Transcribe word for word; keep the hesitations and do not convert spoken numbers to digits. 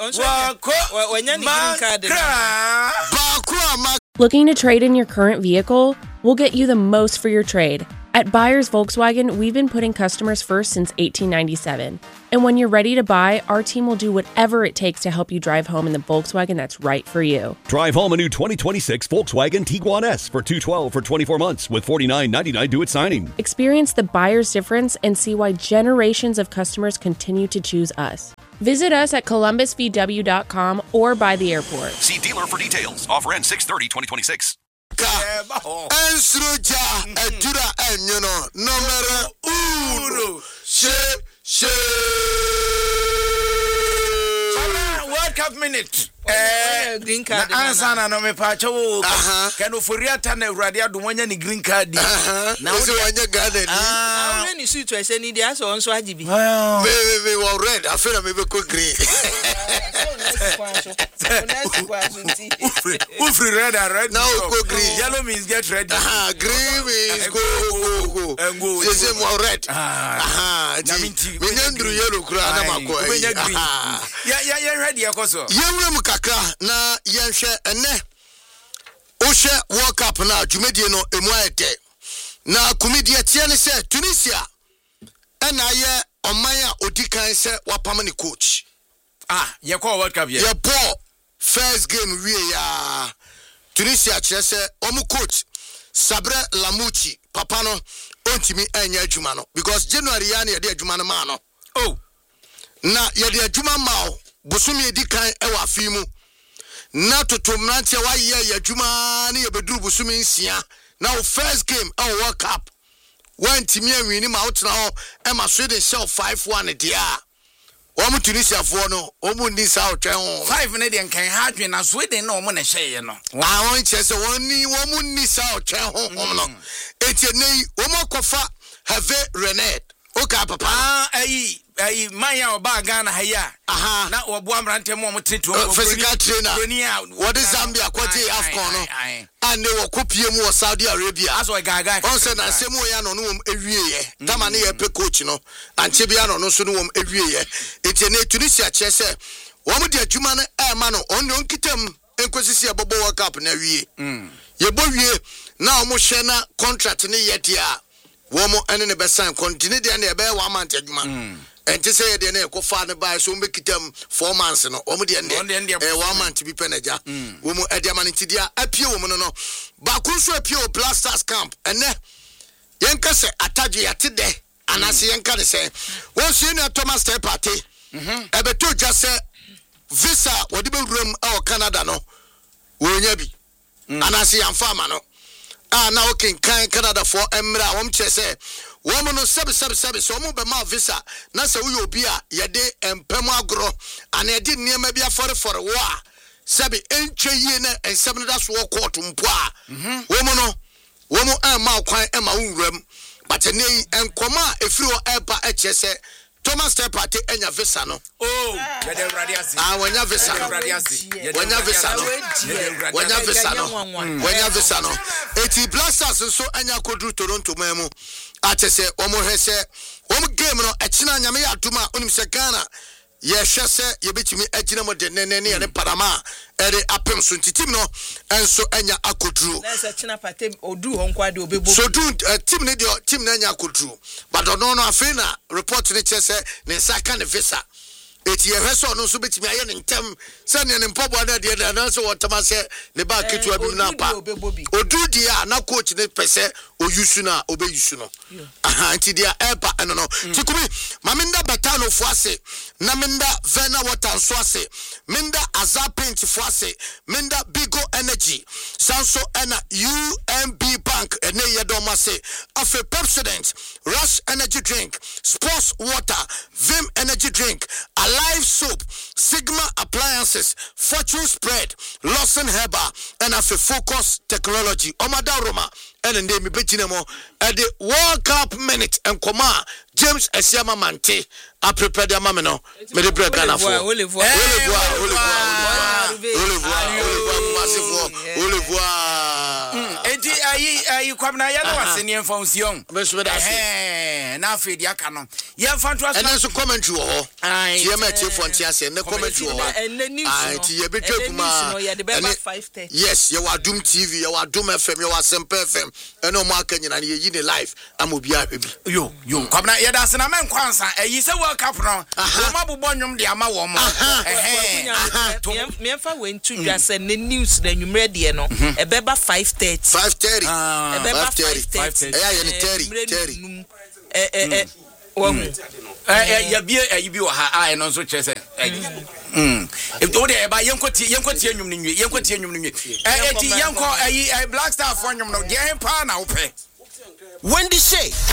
Looking to trade in your current vehicle? We'll get you the most for your trade. At Buyers Volkswagen, we've been putting customers first since eighteen ninety-seven. And when you're ready to buy, our team will do whatever it takes to help you drive home in the Volkswagen that's right for you. Drive home a new twenty twenty-six Volkswagen Tiguan S for two hundred twelve dollars for twenty-four months with forty-nine ninety-nine due at signing. Experience the buyer's difference and see why generations of customers continue to choose us. Visit us at columbus v w dot com or by the airport. See dealer for details. Offer ends six thirty twenty twenty-six. Ensroja edura enyono numero uno she she World Cup minute eh green card na answer na no me pa chewo kan oforiata na urade adomanya ni green card na we wanya garden ah na ni suit we say ni dia so onso agibi we we we we red afena me be ko green we free red and red now go green yellow means get ready ah green means go go go and go say say more red ah me nyandru yellow kura na makwa ya ya ya ready yakoso yewrem kakra na yenhwe ene ohwe World Cup na dwumedie no emu ayete na komedie tie ne se Tunisia ena ye oman a odikan se wapam ne coach ah ye call World Cup ye ye ball first game wie ya Tunisia kire se omu coach Sabre Lamouchi papa no ontimi anya adwuma no because January ya na ye de adwuma no ma no oh na ye de adwuma ma o busumi edikan e wa afimu na totomnante wa ye ye adwuma ne ye beduru busumi nsia na o first game e World Cup one team anwini ma utna ho e ma Sweden shell five one dia o mu Tunisia fo no o mu ni sa otwen ho five ne de nkan ha dwen na Sweden na o mu na hyeye no wa won chese won ni wo mu ni sa otwen ho no etie nei o mo kofa have Renard o ka papa ah ayi ayi manya oba Ghana haya aha na obo amrante mo mo tetu physical trainer what is Zambia kwati AFCON no and they were kopie mu o Saudi Arabia aso gaga on say na semu ya no no ewie ye tama ne ye pe coach no anche bia no no so no ewie ye etie ne Tunisia chese wo mu de adwuma no e ma no on no nkitam enkosisi abobo World Cup na wie ye bo wie na o mo hwe na contract ne ye dia wo mo ene ne be sign continue dia na e be one month adwuma and to say they ko fa ne buy so mbekitam four months no omo de ne eh one month bi penaja wo mo e de amanti dia apie wo mo no ba kun so apie o Blasters camp ene yenka se atadwe yate de anase yenka ne se won so ne Thomas Step party e be to just say visa wo de be wuram e Canada no wo nya bi anase yamfa ma no ah na okay kan Canada for emra won che say woman no sebe sebe sebe so mo be ma visa na se wo obi a ye de empem agro ana ye de niema bia fore fore wo a sebe entwe yie na ensem no da so court mpo a woman no woman an ma kwan e ma wuram but ne enkoma efiri o epa e che se Thomas Step party enya visa no oh ye de radiasi ah wanya visa no wanya visa no wanya visa no wanya visa no eti Blasters so enya kodru Toronto mamu atese omo hese omo game no echina nyame ya atuma onim se Ghana ye hwese ye betimi agina mo de nene ne ne parama ere apem so ntitim no enso enya akodru na se china pate odu ho nkwade obebo so do team ne de team na enya akodru but no no afena report ne chese ne saka ne visa eti ye hwese no so betimi aye ne ntem se ne ne mpobo na de na so wotama se ne ba ketu abi na pa odu dia na coach ne pese o yusu na obe yusu no aha nti dia epa eno no tikumi maminda batano fo ase na minda vena water so ase minda azapint fo ase minda bigo energy sanso ena U M B bank ene yedom ase afe Pepsodent Rush energy drink sports water Vim energy drink Alive soap Sigma appliances Fortune spread Lawson Herba and afe Focus technology omada roma ene ndemi betina mo at the World Cup minute and koma James Esiama Mante a prepared their mamma no me de break Ghana for Olivois Olivois Olivois massive Olivois enti ayi ayi kwamna ya no waseni enfonsion me so da eh na afedi aka no Yeah, fantastic. And also commentary ho. Tie me tie for ntia and the commentary ho. Ah, tie be twa kuma. Yes, you are Doom T V, you are Doom F M, you are Semper F M. And no more Kenya and you in life. I'm obi a baby. Yo, yo, come na ya dance na men kwansa. Eh, yi se World Cup no. Wo ma bobɔ nwom de ama wo mo. Eh eh. Me fa we ntu dwase ne news na nwumre de no. E beba five thirty. five thirty. E beba five thirty. Eh ya ne thirty, thirty. Eh eh eh. Wo eh ya bie eh bi wo ha ai no so kyerɛ sɛ. Mm. If do dey ba yenkoti yenkoti nwum ni nwie yenkoti nwum ni nwie. Eh eti yenko eh Black Star for nwum no de en pa na wo pɛ. When they say